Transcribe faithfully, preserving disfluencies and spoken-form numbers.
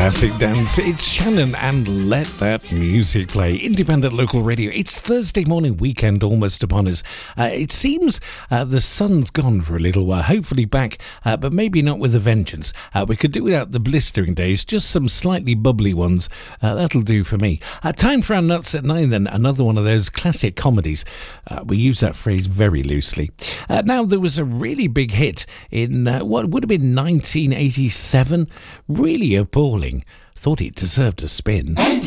classic dance. It's Shannon and Let That Music Play. Independent local radio. It's Thursday morning, weekend almost upon us. Uh, it seems uh, the sun's gone for a little while, hopefully back, uh, but maybe not with a vengeance. Uh, we could do without the blistering days, just some slightly bubbly ones. Uh, that'll do for me. Uh, time for our Nuts at Nine then, another one of those classic comedies. Uh, we use that phrase very loosely. Uh, now, there was a really big hit in uh, what would have been nineteen eighty-seven. Really appalling. Thought it deserved a spin.